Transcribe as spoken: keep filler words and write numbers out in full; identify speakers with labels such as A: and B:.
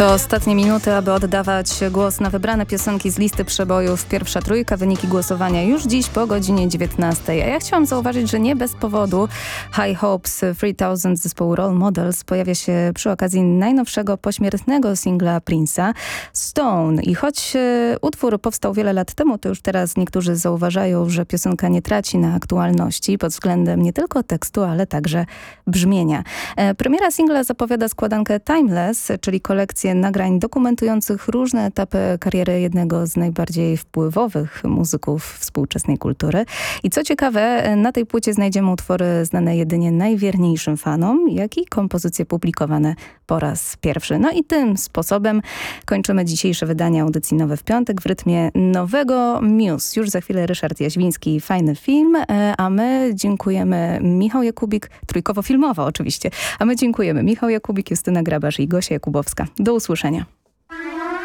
A: To ostatnie minuty, aby oddawać głos na wybrane piosenki z listy przebojów. Pierwsza trójka, wyniki głosowania już dziś po godzinie dziewiętnastej. A ja chciałam zauważyć, że nie bez powodu High Hopes trzy tysiące zespołu Role Models pojawia się przy okazji najnowszego pośmiertnego singla Prince'a Stone. I choć e, utwór powstał wiele lat temu, to już teraz niektórzy zauważają, że piosenka nie traci na aktualności pod względem nie tylko tekstu, ale także brzmienia. E, premiera singla zapowiada składankę Timeless, czyli kolekcję nagrań dokumentujących różne etapy kariery jednego z najbardziej wpływowych muzyków współczesnej kultury. I co ciekawe, na tej płycie znajdziemy utwory znane jedynie najwierniejszym fanom, jak i kompozycje publikowane po raz pierwszy. No i tym sposobem kończymy dzisiejsze wydanie audycji Nowe w Piątek w rytmie nowego Muse. Już za chwilę Ryszard Jaźwiński, fajny film, a my dziękujemy Michał Jakubik, trójkowo-filmowo oczywiście, a my dziękujemy Michał Jakubik, Justyna Grabarz i Gosia Jakubowska. Do usłyszenia.